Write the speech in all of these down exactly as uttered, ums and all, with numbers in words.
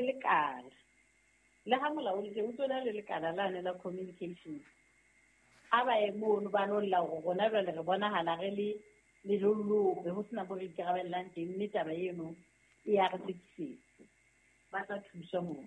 lekala le ga molao le teng o tsona le lekala la ne la communication a ba e mono ba no la go gona jwale re bonagala ge le le lolobe go sena bo re ikarabellang teng mme taba eno e ya re sekisetse ba tla thusa mono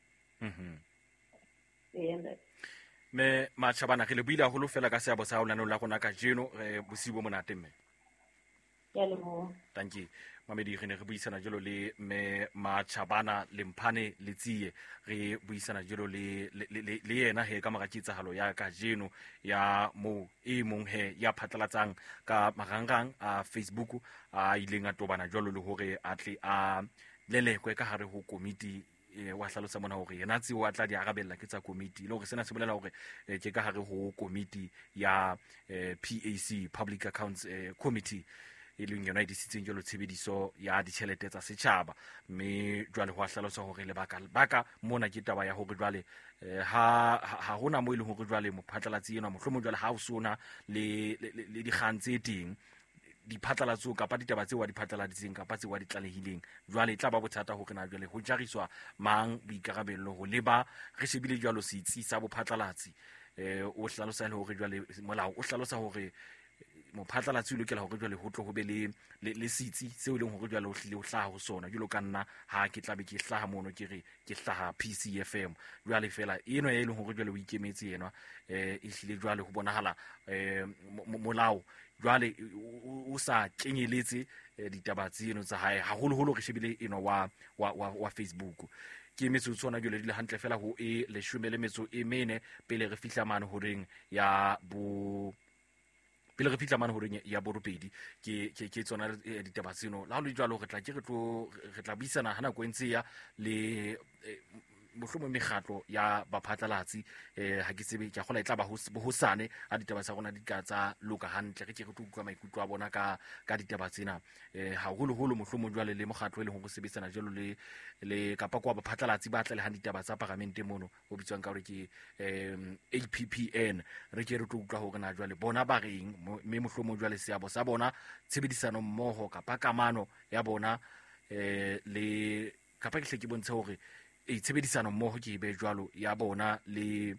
me Machabana ge le buile go lo fela ka seabo sa o lano la gona ka jeno bosibo monate mme ya le mo thank you mamedi re ne re buisana jelo le me Machabana Lemphane Letsie re buisana jelo le le yena he ka magakitsagalo ya ka jeno ya mo e mong he ya phatlalatsang ka marangrang a Facebook a ileng a tobana jelo le hore a tle a lelekwe ka hare ho komiti wa hlalosa mona hore yena tsi wa tla di arabella ke tsa komiti le hore sena se bolela hore ke ka hare ho komiti ya P A C Public Accounts Committee e leng yona e disitseng jelo tshebediso ya ditšhelete tsa setšhaba mme jwale go a hlalosa hore lebaka baka mona ke taba ya hore jwale ha ha hona mo ile hore jwale mophatlalatsi ena mohlomong jwale ha o sona le le dikgang tse teng diphatlalatso kapa ditaba tseo wa diphatlaladitseng kapa tseo wa ditlalehileng jwale e tla ba bothata hore na jwale ho jariswa mang boikarabello ho leba re shebile jwalo setsi sa bophatlalatsi o hlalosa le hore jwale molao o hlalosa hore mophatlalatsi o lokela hore jwale ho tlo ho be le le setsi seo leng hore jwale o hlile o hlaha ho sona jwalo ka nna ha ke tlabe ke hlaha mono ke re ke hlaha P C F M jwale fela eno e leng hore jwale o ikemetse yena e hlile jwale ho bonahala molao jwale o sa kenyeletse ditaba tseno tsa hae haholoholo re shebile eno wa wa wa Facebook ke metso tsona jwale di le hantle fela ho e le shumele metso e mene pele re fihla mane horeng ya bo pele re fihla mane horeng ya borobedi ke ke ke tsona ditaba tseno la ho le jwalo re tla ke re tlo re tla buisana hana go ntse ya le mohlomong mekgatlo ya baphatlalatsi ha ke tsebe ke gola e tla ba hosane a ditaba tsa rona di ka tsa loka hantle re ke re tlo utlwa maikutlo a bona ka ka ditaba tsena ha holo holo mohlomong jwale le mokgatlo e leng go sebetsana jalo le le kapa kwa baphatlalatsi ba tla le han ditaba tsa parlamente mono ho bitswang ka hore ke A P P N re ke re tlo utlwa hore na jwale bona ba reng mme mohlomong jwale seabo sa bona tshebedisano mmoho kapa kamano ya bona le kapa ke hle ke bontshe hore e tshebedisano mmoho ke be jwalo ya bona le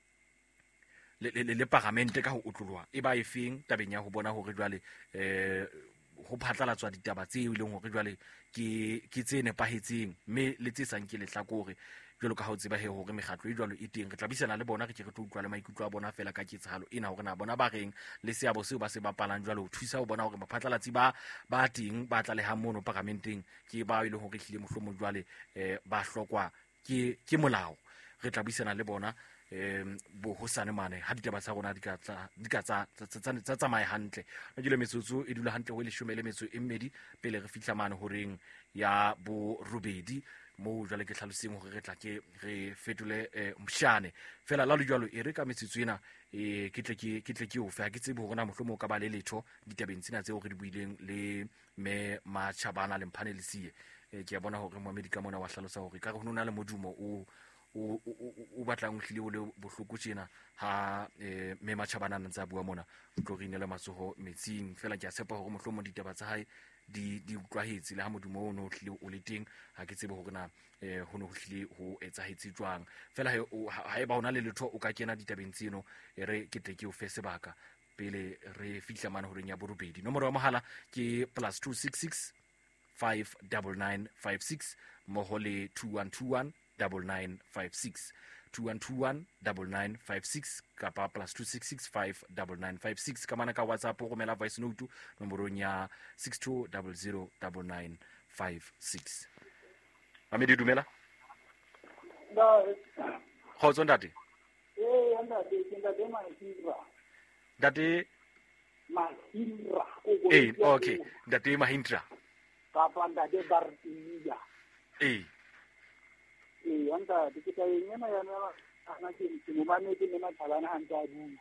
le le parlamente ka ho utlulwa e ba efeng tabeng ya ho bona hore jwale eh ho phatlalatswa ditaba tseo ileng hore jwale ke ke tse nepahetseng mme le tse sang ke lehlakore jwalo ka ha o tseba he hore mekgatlo e jwalo e teng re tla bisana le bona re ke re tlo utlwa le maikutlo a bona fela ka ketsahalo ena hore na bona ba reng le seabo seo ba se bapalang jwalo ho thusa ho bona hore maphatlalatsi ba ba teng ba tla le ha mono parlamenteng ke ba ile hore hlile mohlomong jwale ba hlokwa ke ke molao re tla bisana le bona em bo hosane mane ha ditaba tsa rona di ka tsa di ka tsa tsa tsamaya hantle re dile metsotso e dula hantle ho le shumele metso e mmedi pele re fihla mane horeng ya bo robedi mo jwale ke tlhaloseng hore re tla ke re fetole mshane fela la le jwalo e re ka metsotso ena e ke tle ke ke tle ke o fa ke tsebe hore na mohlomong ka ba le letho ditabeng tsena tseo re di buileng le me Machabana Lemphane Letsie ke a bona hore moemedi ka mona wa hlalosa hore ka re ho nona le modumo o o o batlang o hlile o le bohloko tjena ha me Machabana ntsa bua mona o tlo re inela matsoho metsing fela ke a tshepa hore mohlomong ditaba tsa hae di di utlwahetse le ha modumo o no hlile o le teng ha ke tsebe hore na ho no hlile ho etsahetse jwang fela ha e ba ona le letho o ka kena ditabeng tseno e re ke tle ke o fe sebaka pele re fihla mane horeng ya borobedi nomoro ya mohala ke plus two six six five nine nine five six moho le two one two one nine nine five six two one two one nine nine five six kapa plus two six six five nine nine five six ka mana ka WhatsApp o romela voice note nomorong ya six two zero zero nine nine five six Amedi dumela da khotso ndate eh anda de kinda de mahindra ndate mahindra eh okay ndate mahindra kapa ndate bartiya eh eh anda de kita yena yana ana ke mo bane ke nna thalana anta bu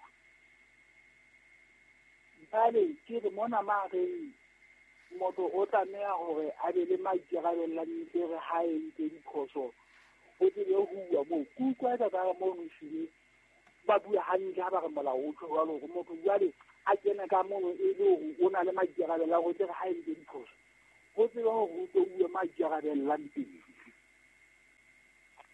dale ke re mona ma re moto o tsamea hore a be le maikarabelo le re ha e ntse diphoso o tsebe ho bua mo ku kwa ka ba mo no shiri ba bua hantle ha ba re molao o tloga le go motho jwale a kena ka mono e le o na le maikarabelo go tsere ha e ntse diphoso o tsebe ho go tlo bua maikarabelo le ntse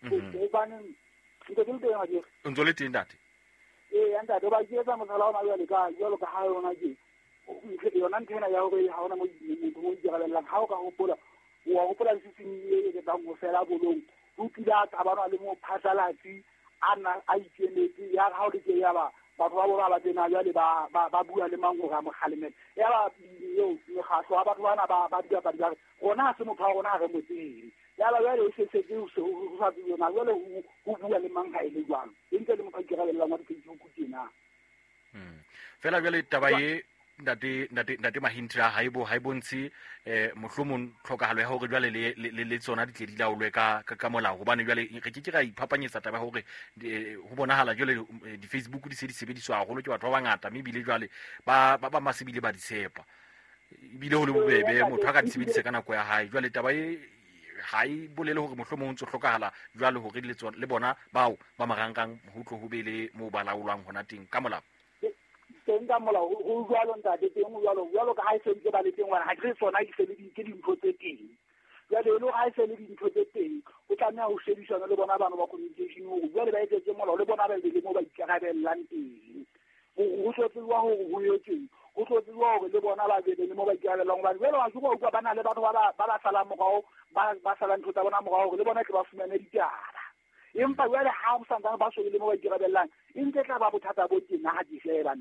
hobane ntse ke le teng ga di o ntse le teng ntate ee ntate ba ke etsa mosala ona jwale ka jwalo ka ha yona ke yona nthena ya hore ha ona mo motho mo ikarabellang ha o ka hopola wa hopola seseng e ke bang go fela bolong o tila ka bana le mo phatlalatsi ana a ikemetse ya ha o le ke ya ba batho ba bona ba tsena jwale ba ba bua le mango ga moghalemela ya ba yo megahlo a batho bana ba ba dira ba dira gona ha se motho wa gona re motseng ya ba jwale se se ke o sa tsena jwale o bua le manga e le jwalo e ntse le motho a ikarabellang wa diketso go tsena fela jwale taba ye ndate ndate ndate Mahintra ha ibo ha ibontse eh mohlomong tlhokahalo ya hore jwale le le tsona di tle di laolwe ka ka molao hobane jwale re ke ke ga iphapanyetsa taba hore ho bonahala jwale di Facebook di se di sebediswa haholo ke batho ba bangata mme bile jwale ba ba masebile ba di tshepa bile ho le bobebe motho a ka di sebedisa ka nako ya hae jwale taba e ha e bolele hore mohlomong ntse hlokahala jwale hore le tsona le bona bao ba marangrang ho tlo ho be le mo ba laolwang hona teng ka molao teng ka molao go jwalo ntate teng jwalo jwalo ka ha e sentse ba le teng wa ha ke sona ke se le di ke dintho tse teng jwale le ha e se le dintho tse teng o tlameha ho shebisana le bona bana ba communication ho jwale ba etse molao le bona ba le mo ba ikarabellang teng go tlotliwa ho go yetseng go tlotliwa hore le bona ba bele le mo ba ikarabellang ba jwale wa go utlwa bana le batho ba ba ba sala mogao ba ba sala ntho tsa bona mogao le bona ke ba fumane ditaba empa jwale ha o santana ba so le mo ba ikarabellang e ntse tla ba bothata bo teng ha di fela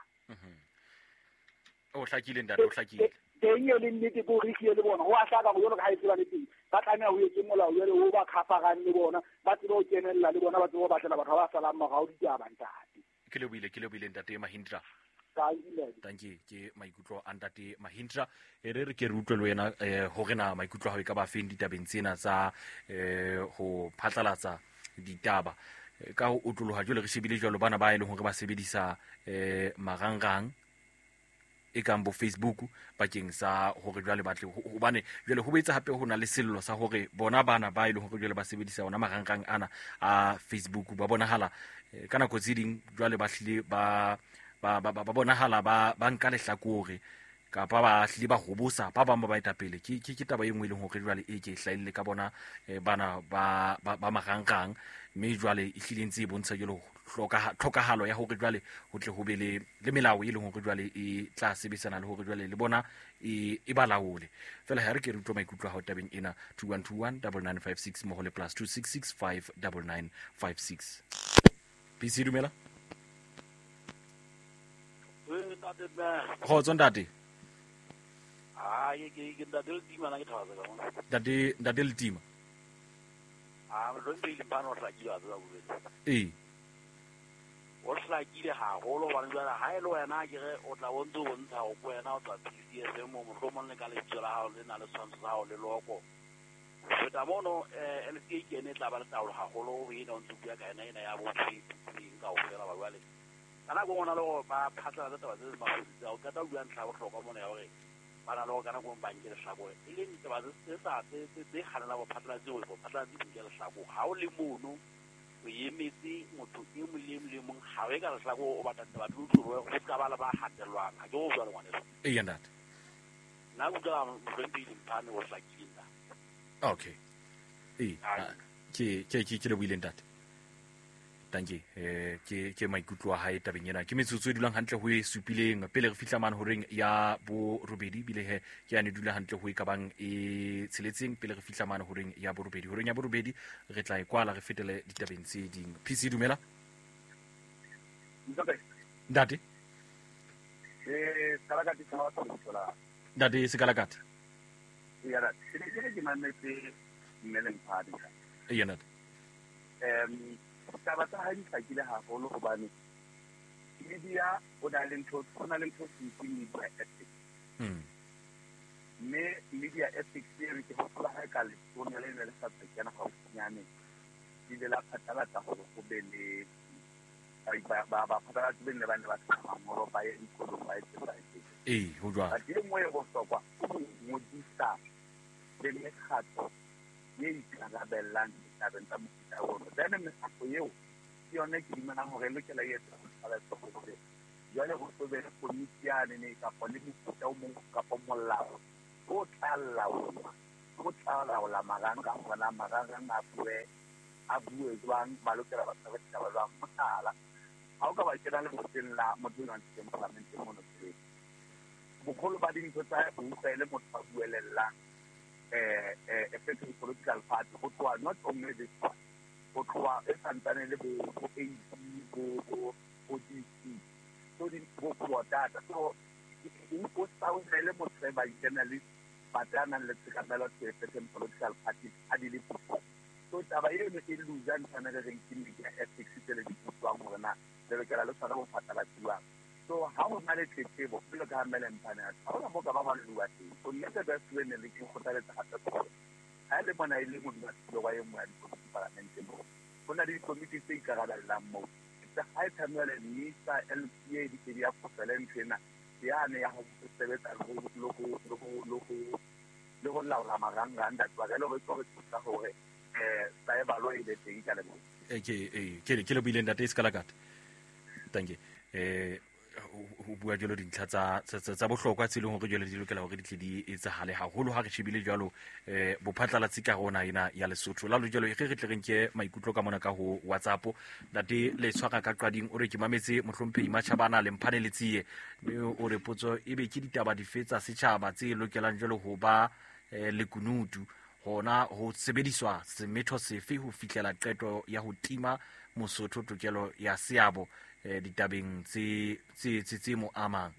o hlakile ntate o hlakile teng le nnete go rikhile le bona ho a hlaka go yona ka ha e tsela le teng ba tlamea ho etse molao jwale ho ba khafarang le bona ba tsebe ho kenella le bona ba tsebe ho batlela batho ba salang mogao di taba ntate ke le buile ke le buile ntate Mahintra thank you ke maikutlo a ntate Mahintra e re re ke re utlwe le wena ho rena maikutlo a ho ka ba feng ditabeng tsena tsa ho phatlalatsa ditaba ka ho utloloha jwale re shebile jwalo bana ba ile hore ba sebedisa marangrang e kang bo Facebook bakeng sa hore jwale batle hobane jwale ho betsa hape ho na le sello sa hore bona bana ba ile hore jwale ba sebedisa ona marangrang ana a Facebook ba bonahala ka nako tse ding jwale ba hlile ba ba ba bonahala ba ba nka lehlakore ka ba ba hlile ba hobosa ba ba ba eta pele ke ke taba e nngwe le hore jwale e ke hlaile ka bona bana ba ba marangrang mme jwale e hlileng tse bontsha jalo hloka tlhokahalo ya hore jwale ho tle ho be le le melao e leng hore jwale e tla sebetsana le hore jwale le bona e e balaole fela ha re ke re utlo maikutlo ha o tabeng ena two one two one nine nine five six mo hole plus two six six five nine nine five six P C dumela ho tson date ah ye ke ke date le tima na ke thabatsa ka mona date date le tima ah re re le bana ra ki ba tsa bobedi eh o tla ki le ha holo ba ntsala ha ele wena ke re o tla wonto wonta o kwena o tla P C S mo mo mo le ka le tsela ha le na le tshwantsho ha o le loko feta mono eh L C ke ne tla ba le taolo ha holo o ina o ntse ya ka ena ina ya bo tshi nka o fela ba bale kana go ngona le go ba phatla tsa taba tse ba tsa o ka ta bua ntla go tlhoka mona ya hore bana lo kana go mbanye le hlako e le ntaba tse sa tse tse khanela go phatla tse go phatla tse ke le hlako ha o le mono o yemetse motho e mo le le mong ha we ka le hlako o batla taba tlo tlo go ka bala ba hatelwang ha ke go jwa le ngwane e yanda na go ga mo re le mpane o hlakile okay e ke ke ke le buile ntate tanke eh ke ke maikutlo a hae tabeng ena ke metsotso e dulang hantle ho e supileng pele re fihla man horeng ya bo robedi bile he ke ane dula hantle ho e ka bang e tsheletseng pele re fihla man horeng ya bo robedi horeng ya bo robedi re tla e kwala re fetele ditabeng tse ding P C dumela ndate eh kalakati sa wa tsola ndate se kalakati ya ra se ke ke mametse mmele mphadi e yana em taba tsa ha di hlakile haholo hobane media o na le ntho o na le ntho se ke media ethics mme media ethics e re ke hopola ha ka le o na le le sa tsena ha o nyane di le la phatala tsa go go be le ba ba ba phatala tse le bana ba tsama mo ba e ikolo ba e tsela e eh ho jwa a di mo e go sokwa mo di sa le le khatso ye ikarabellang tabeng tsa mofuta ona tsena mekgatlo eo ke yone ke dimana hore le ke la etsa sala tsogole jwale go tsobe komisiane ne ka go le mofuta o mongwe ka go molao o tla laola o tla laola maranga gona maranga a bue a bue jwang ba lokela ba tsaba ditaba jwang motala ha o ka ba kena le moteng la motho wa teng parlamente mo no tsebe bogolo ba dintho tsa bua le motho ba buelela eh eh effective political party go tloa not only this one go tloa e santane le bo go A C go go D C so di go go data so in post out le motho ba journalist batana le tsekamela tse effective political party a di le so taba e ne e luza ntana le reng ya ethics tse le di tswang rona le ke la le tsara go fatala tsiwa so ha o na le tshebo le ka mele mpana ha o mo ka ba ba luwa teng so le ka ba tswe ne le ke go tala tsa ka go ha le bona ile mo di batho wa ye mo ya di parlamente mo bona di committee tse ikagala la mo tsa ha tsamela ni sa L P A di ke ya fofelentena ya ne ya go sebetsa go lo go lo go lo go le go laola maranga nda tswa le go go tsa gore eh sa e balo ile teng ka le mo e ke e ke ke le buile ntate se kala kat thank you eh ho bua jalo dintlha tsa tsa bohlokwa tse leng hore jalo di lokela hore di tle di etsahale haholo ha re shebile jalo eh bophatlalatsi ka rona ina ya Lesotho la lo jalo e re tle re nke maikutlo ka mona ka ho WhatsApp date le tshwara ka qading o re ke mametse mohlomphehi Machabana le mphane le tsiye o re potso e be ke ditaba di fetsa setjhaba tse lokelang jalo ho ba le kunutu hona ho sebediswa semetho sefe ho fihlela qeto ya ho tima Mosotho tokelo ya seabo ditabeng tse tse tse mo amang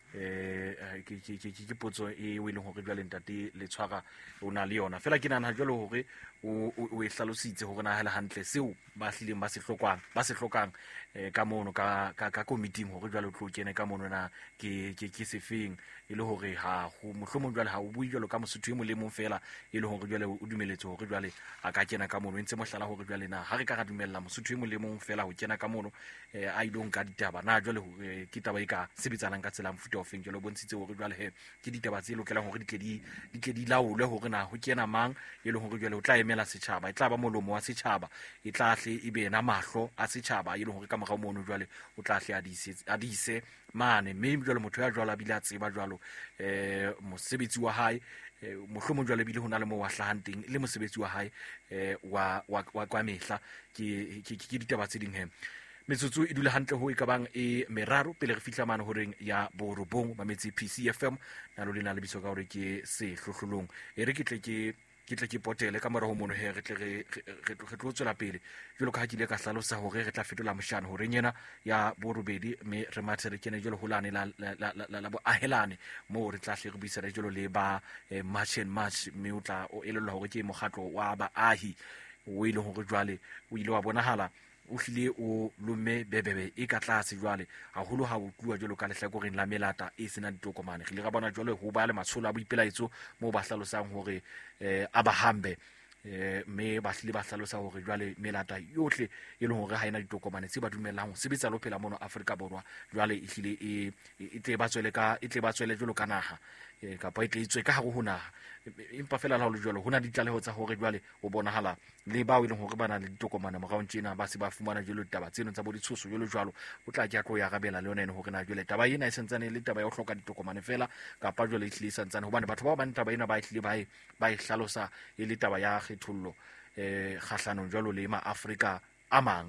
eh ke ke ke potso e o ile hore jwa le ntate le tshwara ona le yona fela ke nana jalo hore o o e hlalositse hore na hala hantle seo ba hlileng ba se hlokwang ba se hlokang ka mono ka ka committee hore jwa le tlo kene ka mono na ke ke ke sefeng e le hore ha ho mohlomong jwa le ha o bui jalo ka Mosotho e mo le mong fela e le hore jwa le o dumeletse hore jwa le a ka kena ka mono ntse mohlala hore jwa le na ha re ka ra dumella Mosotho e mo le mong fela ho kena ka mono a idong ka ditaba na jwa le ke taba e ka sebetsanang ka tsela mfuta ofeng jalo bontshitse hore jwa le he ke ditaba tse lokelang hore di tle di di tle di laolwe hore na ho kena mang e le hore jwa le o tla emela setjhaba e tla ba molomo wa setjhaba e tla hle e be na mahlo a setjhaba e le hore ka morao mono jwa le o tla hle a dise a dise mane mme jwa le motho ya jwala bile a tseba jwalo eh mosebetsi wa hae mohlomong jwale bile hona le mo wa hlahanteng le mosebetsi wa hae eh wa wa kwa mehla ke ke ditaba tse ding he metsotso e dula hantle ho ikabang e meraro pele re fihla mane horeng ya borobong mametsi P C F M na lo lena le bitso ka hore ke se hlohlolong e re ke tle ke ke tle ke potele ka mora ho mono he re tle re re tlo tswela pele jolo ka ha ke ile ka hlalosa hore re tla fetola moshano hore nyena ya borobedi me re mathe re kene jolo holane la la bo ahelane mo re tla hle re buisana jolo le ba March and March me o tla o elellwa hore ke mokgatlo wa baahi o ile hore jwale o ile wa bonahala o hlile o lomme bebebe e ka tlase jwale haholo ha o tluwa jolo ka lehlakoreng la melata e sena ditokomane re le ga bona jwale ho ba le matsholo a boipelaetso mo ba hlalosang hore eh abahambe eh me ba hlile ba hlalosa hore jwale melata yohle e leng hore ha ina ditokomane tse ba dumellang ho sebetsa lo phela mono Afrika Borwa jwale e hlile e e tle ba tswele ka e tle ba tswele jolo ka naha e ka pa e tle itswe ka hare ho naha empa fela la ho jwalo hona ditlaleho tsa hore jwale o bonahala le ba o ile hore bana le ditokomane mo gaong tjena ba se ba fumana jolo ditaba tseno tsa bo ditshoso jolo jwalo o tla ke a tlo ya rabela le yona ene hore na jwale taba ena e sentsane le taba ya ho hloka ditokomane fela ka pa jwale e hlile sentsane hobane batho ba ba taba ena ba e hlile ba e ba e hlalosa e le taba ya kgethollo eh kgahlanong jwalo le ma Afrika a mang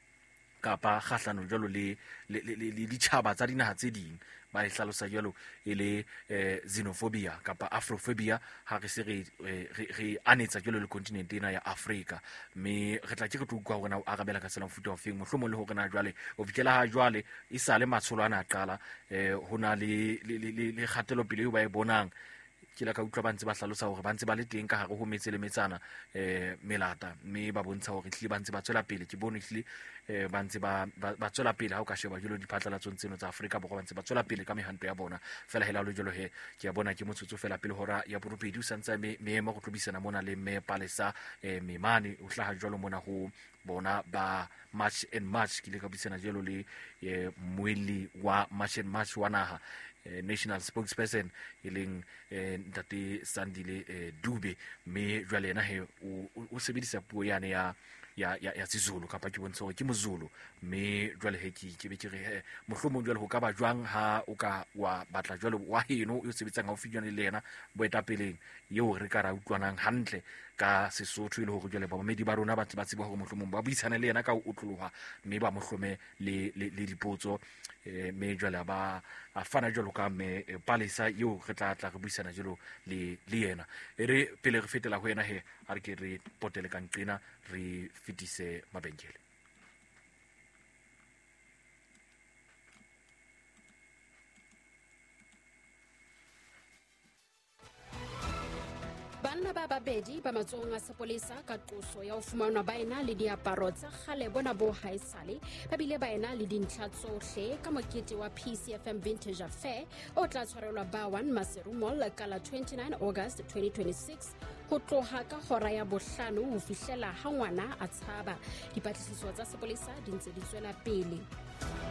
kapa kgahlanong jwalo le le ditjhaba tsa dinaha tse ding ba e hlalosa jwalo e le xenophobia kapa afrophobia ha re se re re anetsa jwalo le continent ena ya Africa me re tla ke re tlo utlwa hore na o arabela ka tsela mfuta ofeng mohlomong le hore na jwale o fikela ha jwale e sa le matsholo ana a qala eh hona le le kgatelo pele e ba e bonang ke la ka utlwa ba ntse ba hlalosa hore ba ntse ba le teng ka hare ho metse le metsana eh melata mme ba bontsha hore hlile ba ntse ba tswela pele ke bone hlile eh ba ntse ba ba tswela pele ha o ka sheba jolo diphatlalatsong tseno tsa Afrika Borwa ba ntse ba tswela pele ka mehanto ya bona fela hela lo jolo he ke ya bona ke motsotso fela pele hora ya borobedi o santsa me me mo go tlobisana mona le me Palesa eh Memane o hlaha jolo mona ho bona ba March and March ke le ka bisana jolo le moeli wa March and March wa naha national spokesperson ileng ntate Sandile Dube me jwale yena he o sebedisa puo yane ya ya ya Sezulu kapa ke bontsha hore ke Mozulu me jwale he ke ke be ke re mohlomong jwale ho ka ba jwang ha o ka wa batla jwale wa heno o sebetsang ha o finyane le yena boetapeleng yeo re ka ra utlwanang hantle ka Sesotho ile ho jwale bamedi ba rona ba ba tseba ho mohlomong ba buisana le yena ka o utloloha mme ba mohlome le le dipotso eh me jwale ba a fana jwalo ka me palesa yo re tla tla re buisana jwalo le le yena ere pele re fetela ho yena he a re ke re potele ka nqina re fitise mabenkele. Banna ba babedi ba matsohong a sepolesa ka qoso ya ho fumanwa ba ena le diaparo tsa kgale bona bo haesale ba bile ba ena le dintlha tsohle ka mokete wa P C F M Vintage Affair o tla tshwarelwa ba one Maseru Mall ka la twenty-nine August twenty twenty-six ho tloha ka hora ya bohlano ho fihlela ha ngwana a tshaba. Dipatlisiso tsa sepolesa di ntse di tswela pele.